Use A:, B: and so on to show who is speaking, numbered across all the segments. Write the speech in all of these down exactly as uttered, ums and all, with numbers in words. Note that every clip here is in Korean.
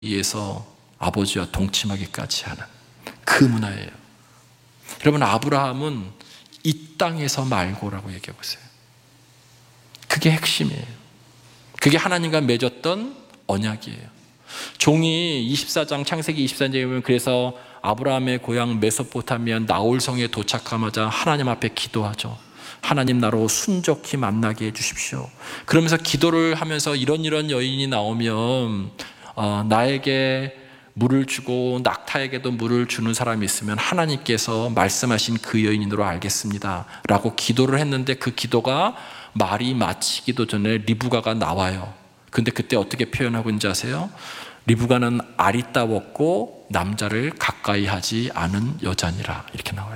A: 위해서 아버지와 동침하기까지 하는 그 문화예요. 여러분, 아브라함은 이 땅에서 말고라고 얘기하고 있어요. 그게 핵심이에요. 그게 하나님과 맺었던 언약이에요. 종이 이십사 장 창세기 이십사 장에 보면 그래서 아브라함의 고향 메소포타미아 나홀성에 도착하자마자 하나님 앞에 기도하죠. 하나님 나로 순족히 만나게 해주십시오. 그러면서 기도를 하면서 이런 이런 여인이 나오면 어, 나에게 물을 주고 낙타에게도 물을 주는 사람이 있으면 하나님께서 말씀하신 그 여인으로 알겠습니다 라고 기도를 했는데, 그 기도가 말이 마치기도 전에 리브가가 나와요. 근데 그때 어떻게 표현하고 있는지 아세요? 리브가는 아리따웠고 남자를 가까이 하지 않은 여자니라, 이렇게 나와요.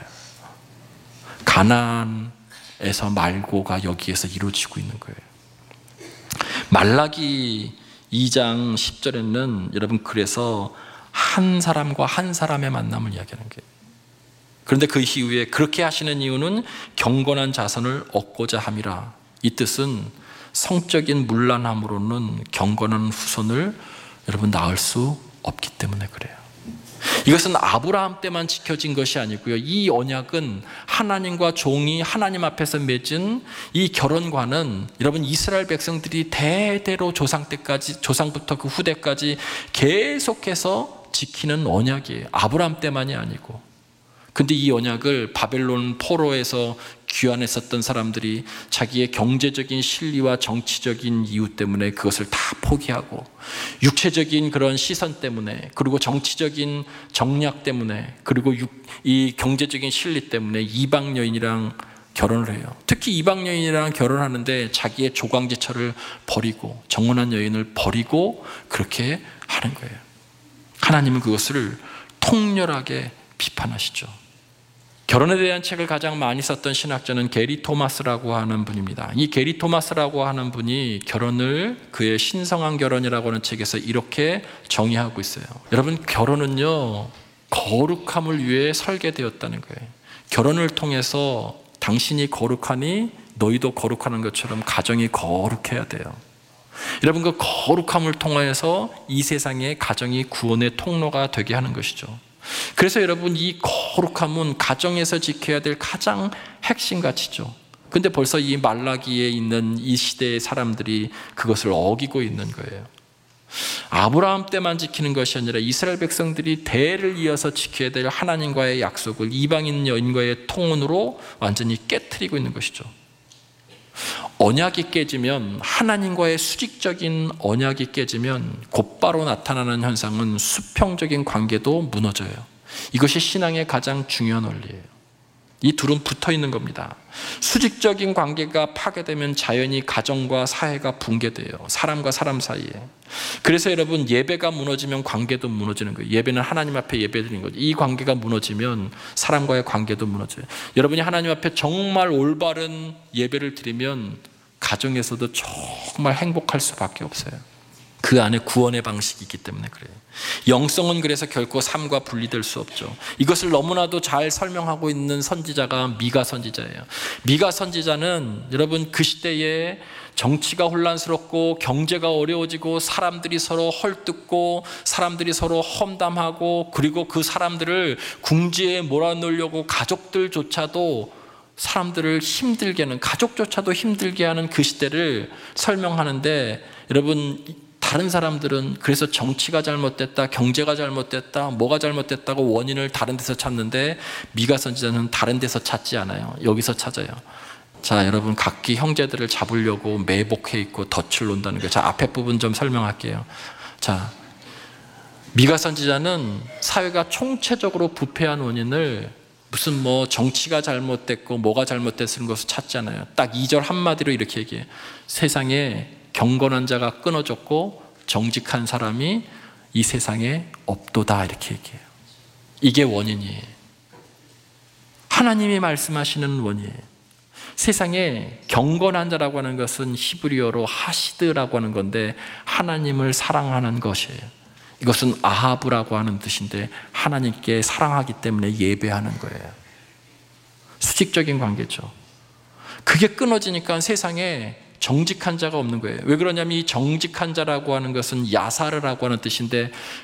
A: 가나안에서 말고가 여기에서 이루어지고 있는 거예요. 말라기 이 장 십 절에는 여러분, 그래서 한 사람과 한 사람의 만남을 이야기하는 거예요. 그런데 그 이후에 그렇게 하시는 이유는 경건한 자손을 얻고자 함이라. 이 뜻은 성적인 문란함으로는 경건한 후손을 여러분 낳을 수 없기 때문에 그래요. 이것은 아브라함 때만 지켜진 것이 아니고요, 이 언약은 하나님과 종이 하나님 앞에서 맺은 이 결혼과는 여러분, 이스라엘 백성들이 대대로 조상 때까지, 조상부터 그 후대까지 계속해서 지키는 언약이에요. 아브라함 때만이 아니고. 근데 이 언약을 바벨론 포로에서 귀환했었던 사람들이 자기의 경제적인 실리와 정치적인 이유 때문에 그것을 다 포기하고, 육체적인 그런 시선 때문에, 그리고 정치적인 정략 때문에, 그리고 이 경제적인 실리 때문에 이방 여인이랑 결혼을 해요. 특히 이방 여인이랑 결혼하는데 자기의 조광지처를 버리고 정혼한 여인을 버리고 그렇게 하는 거예요. 하나님은 그것을 통렬하게 비판하시죠. 결혼에 대한 책을 가장 많이 썼던 신학자는 게리 토마스라고 하는 분입니다. 이 게리 토마스라고 하는 분이 결혼을 그의 신성한 결혼이라고 하는 책에서 이렇게 정의하고 있어요. 여러분, 결혼은요, 거룩함을 위해 설계되었다는 거예요. 결혼을 통해서 당신이 거룩하니 너희도 거룩하는 것처럼 가정이 거룩해야 돼요. 여러분, 그 거룩함을 통해서 이 세상의 가정이 구원의 통로가 되게 하는 것이죠. 그래서 여러분, 이 거룩함은 가정에서 지켜야 될 가장 핵심 가치죠. 근데 벌써 이 말라기에 있는 이 시대의 사람들이 그것을 어기고 있는 거예요. 아브라함 때만 지키는 것이 아니라 이스라엘 백성들이 대를 이어서 지켜야 될 하나님과의 약속을 이방인 여인과의 통혼으로 완전히 깨트리고 있는 것이죠. 언약이 깨지면, 하나님과의 수직적인 언약이 깨지면 곧바로 나타나는 현상은 수평적인 관계도 무너져요. 이것이 신앙의 가장 중요한 원리예요. 이 둘은 붙어 있는 겁니다. 수직적인 관계가 파괴되면 자연히 가정과 사회가 붕괴돼요. 사람과 사람 사이에. 그래서 여러분, 예배가 무너지면 관계도 무너지는 거예요. 예배는 하나님 앞에 예배드리는 거죠. 이 관계가 무너지면 사람과의 관계도 무너져요. 여러분이 하나님 앞에 정말 올바른 예배를 드리면 가정에서도 정말 행복할 수밖에 없어요. 그 안에 구원의 방식이 있기 때문에 그래요. 영성은 그래서 결코 삶과 분리될 수 없죠. 이것을 너무나도 잘 설명하고 있는 선지자가 미가 선지자예요. 미가 선지자는 여러분, 그 시대에 정치가 혼란스럽고 경제가 어려워지고 사람들이 서로 헐뜯고 사람들이 서로 험담하고, 그리고 그 사람들을 궁지에 몰아넣으려고 가족들조차도 사람들을 힘들게 하는, 가족조차도 힘들게 하는 그 시대를 설명하는데, 여러분, 다른 사람들은 그래서 정치가 잘못됐다, 경제가 잘못됐다, 뭐가 잘못됐다고 원인을 다른 데서 찾는데, 미가 선지자는 다른 데서 찾지 않아요. 여기서 찾아요. 자, 여러분, 각기 형제들을 잡으려고 매복해 있고 덫을 놓는다는 거예요. 자, 앞에 부분 좀 설명할게요. 자, 미가 선지자는 사회가 총체적으로 부패한 원인을 무슨 뭐 정치가 잘못됐고 뭐가 잘못됐는 것을 찾잖아요. 딱 이 절 한마디로 이렇게 얘기해요. 세상에 경건한 자가 끊어졌고 정직한 사람이 이 세상에 없도다, 이렇게 얘기해요. 이게 원인이에요. 하나님이 말씀하시는 원인이에요. 세상에 경건한 자라고 하는 것은 히브리어로 하시드라고 하는 건데, 하나님을 사랑하는 것이에요. 이것은 아하브라고 하는 뜻인데, 하나님께 사랑하기 때문에 예배하는 거예요. 수직적인 관계죠. 그게 끊어지니까 세상에 정직한 자가 없는 거예요. 왜 그러냐면 이 정직한 자라고 하는 것은 야사르라고 하는 뜻인데